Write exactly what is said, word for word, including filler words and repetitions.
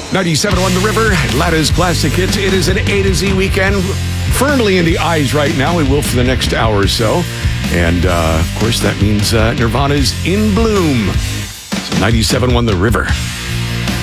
ninety-seven point one The River, Atlanta Classic Hits. It is an A to Z weekend. Firmly in the eyes right now. We will for the next hour or so. And, uh, of course, that means uh, Nirvana's In Bloom. So ninety-seven point one The River.